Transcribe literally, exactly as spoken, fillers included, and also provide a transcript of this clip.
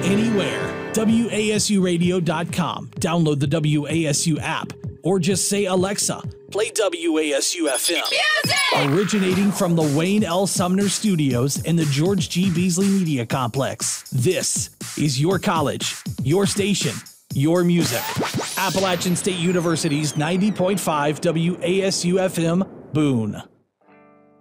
anywhere. W A S U radio dot com. Download the W A S U app, or just say, Alexa, play W A S U F M. Music! Originating from the Wayne L. Sumner Studios and the George G. Beasley Media Complex. This is your college, your station, your music. Appalachian State University's ninety point five W A S U F M, Boone.